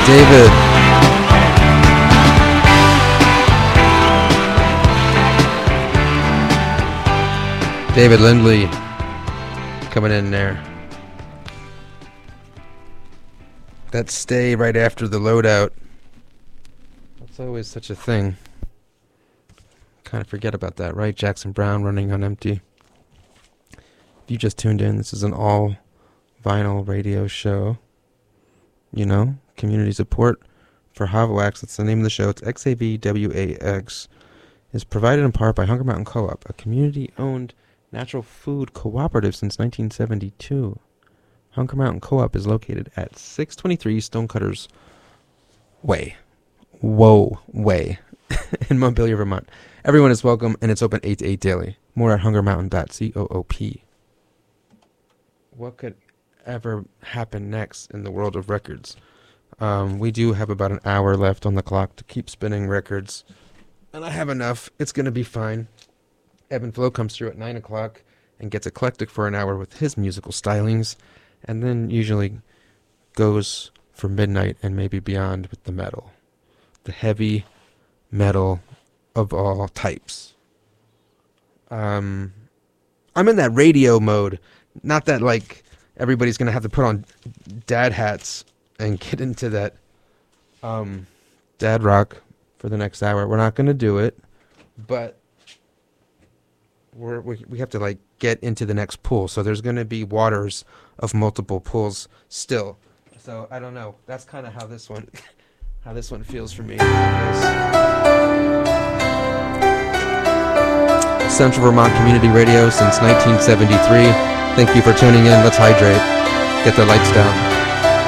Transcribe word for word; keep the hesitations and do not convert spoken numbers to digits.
David. David Lindley coming in there. That stay right after the loadout. That's always such a thing. Kind of forget about that, right? Jackson Browne running on empty. If you just tuned in, this is an all vinyl radio show. You know, community support for Havowax. That's the name of the show. It's X A V W A X. Is provided in part by Hunger Mountain Co-op, a community-owned natural food cooperative since nineteen seventy-two. Hunger Mountain Co-op is located at six twenty-three Stonecutters Way. Whoa, Way. In Montpelier, Vermont. Everyone is welcome, and it's open eight to eight daily. More at hunger mountain dot coop. What could ever happen next in the world of records? Um, we do have about an hour left on the clock to keep spinning records. And I have enough. It's going to be fine. Ebb and Flow comes through at nine o'clock and gets eclectic for an hour with his musical stylings. And then usually goes for midnight and maybe beyond with the metal. The heavy metal of all types. Um, I'm in that radio mode. Not that, like, everybody's going to have to put on dad hats and get into that um, dad rock for the next hour. We're not going to do it, but we're, we we have to, like, get into the next pool. So there's going to be waters of multiple pools still. So I don't know. That's kind of how this one how this one feels for me. Central Vermont Community Radio since nineteen seventy-three. Thank you for tuning in. Let's hydrate. Get the lights down.